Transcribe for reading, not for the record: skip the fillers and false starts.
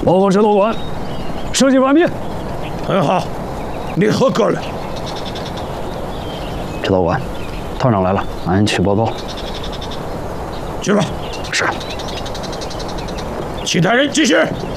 报告指导官，升级完毕。 很好，你合格了。 指导官，团长来了，俺去报告。 去吧。 是。 其他人继续。